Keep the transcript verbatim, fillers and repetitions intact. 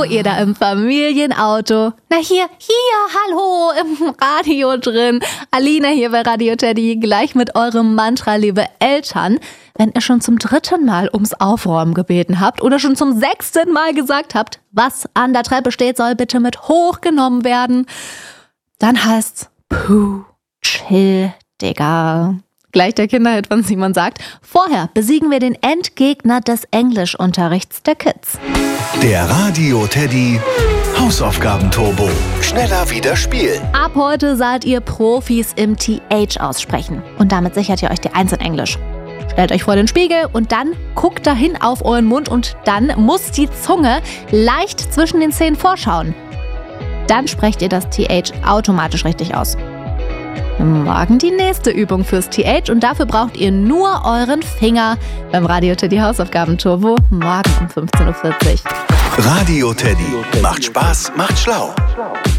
ihr da im Familienauto. Na hier, hier, hallo, im Radio drin. Alina hier bei Radio Teddy, gleich mit eurem Mantra, liebe Eltern. Wenn ihr schon zum dritten Mal ums Aufräumen gebeten habt oder schon zum sechsten Mal gesagt habt, was an der Treppe steht, soll bitte mit hochgenommen werden, dann heißt's, puh, chill, Digga. Gleich der Kinderhit von Simon sagt, vorher besiegen wir den Endgegner des Englischunterrichts der Kids. Der Radio Teddy Hausaufgaben-Turbo. Schneller wieder spielen. Ab heute seid ihr Profis im T H aussprechen. Und damit sichert ihr euch die Eins in Englisch. Stellt euch vor den Spiegel und dann guckt dahin auf euren Mund und dann muss die Zunge leicht zwischen den Zähnen vorschauen. Dann sprecht ihr das T H automatisch richtig aus. Morgen die nächste Übung fürs T H und dafür braucht ihr nur euren Finger beim Radio Teddy Hausaufgaben-Turbo morgen um fünfzehn Uhr vierzig. Radio Teddy. Macht Spaß, macht schlau.